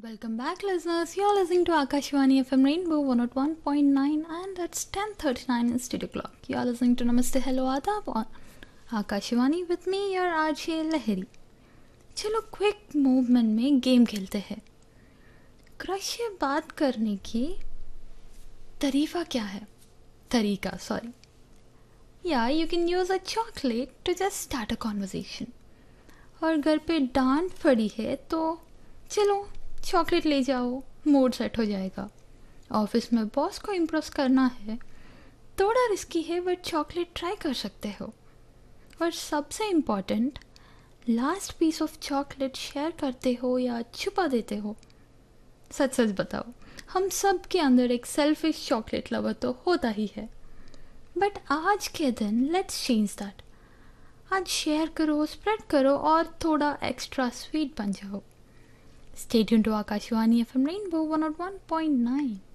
Welcome back, listeners. You're listening to Akashvani FM Rainbow 101.9 and it's 10:39 in studio clock. You're listening to Namaste Hello Adab on Akashvani with me, your RJ Lahiri. चलो quick movement में game खेलते हैं. Crush से बात करने की तरीका sorry. या you can use a chocolate to just start a conversation. और घर पे डांट पड़ी है तो चलो चॉकलेट ले जाओ, मूड सेट हो जाएगा. ऑफिस में बॉस को इम्प्रेस करना है, थोड़ा रिस्की है बट चॉकलेट ट्राई कर सकते हो. और सबसे important, last piece of chocolate share करते हो या छुपा देते हो. सच सच बताओ, हम सब के अंदर एक सेल्फिश चॉकलेट लवर तो होता ही है. बट आज के दिन लेट्स चेंज दैट. आज शेयर करो, स्प्रेड करो और थोड़ा एक्स्ट्रा स्वीट बन जाओ. Stay tuned to Akashvani FM Rainbow 101.9.